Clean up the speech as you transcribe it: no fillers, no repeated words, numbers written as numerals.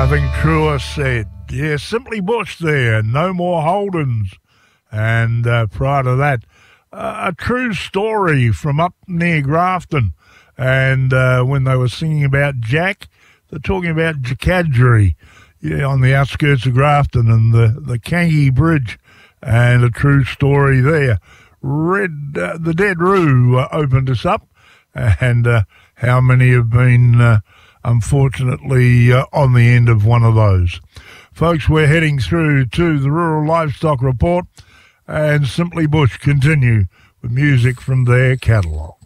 Nothing truer said. Yeah, Simply Bush there, No More Holdens. And prior to that, a true story from up near Grafton. And when they were singing about Jack, they're talking about Jacadgery, on the outskirts of Grafton and the Kangi Bridge, and a true story there. The Dead Roo opened us up, and how many have been unfortunately on the end of one of those. Folks, we're heading through to the Rural Livestock Report, and Simply Bush continue with music from their catalogue.